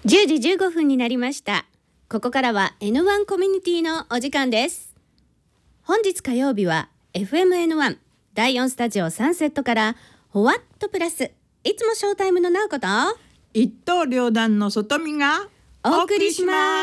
10時15分になりました。ここからは N1 コミュニティのお時間です。本日火曜日は FMN1 第4スタジオサンセットからホワットプラスいつもショータイムのなおこと一刀両断の外見がお送りします。